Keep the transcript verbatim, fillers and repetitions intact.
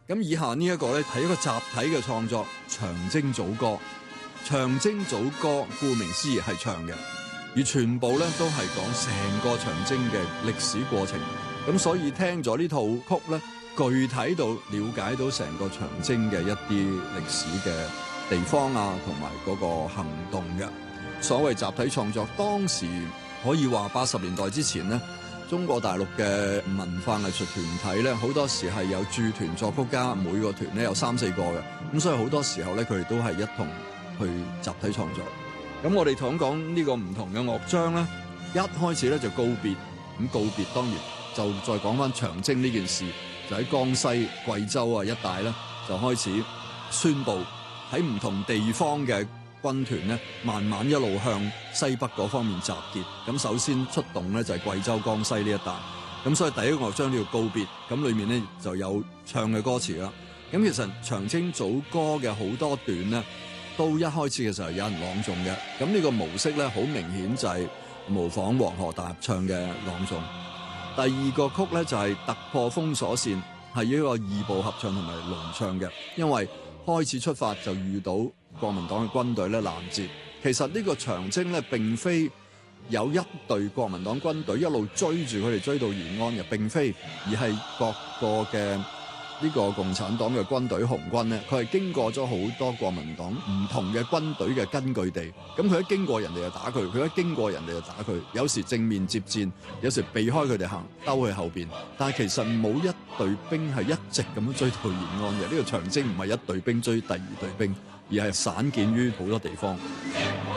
咁以下呢一個咧係一個集體嘅創作，長征組歌。長征組歌顧名思義係唱嘅，而全部咧都係講成個長征嘅歷史過程。咁所以聽咗呢套曲咧，具體到了解到成個長征嘅一啲歷史嘅地方啊，同埋嗰個行動嘅。所謂集體創作，當時可以話八十年代之前咧，中國大陸嘅文化藝術團體咧，好多時係有駐團作曲家，每個團咧有三四個嘅，咁所以好多時候咧，佢哋都係一同去集體創作。咁我哋講講呢個唔同嘅樂章咧，一開始咧就告別，咁告別當然就再講翻長征呢件事，就喺江西、貴州啊一帶咧，就開始宣佈喺唔同地方嘅軍團咧，慢慢一路向西北嗰方面集結。咁首先出動咧就係貴州、江西呢一帶。咁所以第一個樂章叫告別，咁裏面咧就有唱嘅歌詞啦。咁其實長征組歌嘅好多段咧，都一開始嘅時候有人朗誦嘅。咁呢個模式咧，好明顯就係模仿黃河大合唱嘅朗誦。第二個曲咧就係突破封鎖線，係一個二部合唱同埋輪唱嘅。因為開始出發就遇到國民黨嘅軍隊咧攔截。其實呢個長征咧並非有一隊國民黨軍隊一路追住佢哋追到延安嘅，並非，而係各個嘅呢個共產黨嘅軍隊紅軍咧，佢係經過咗好多國民黨唔同嘅軍隊嘅根據地。咁佢一經過人哋就打佢，佢一經過人哋就打佢。有時正面接戰，有時避開佢哋行，兜去後邊。但係其實冇一隊兵係一直咁樣追到延安嘅。呢個長征唔係一隊兵追第二隊兵，而係散見於好多地方。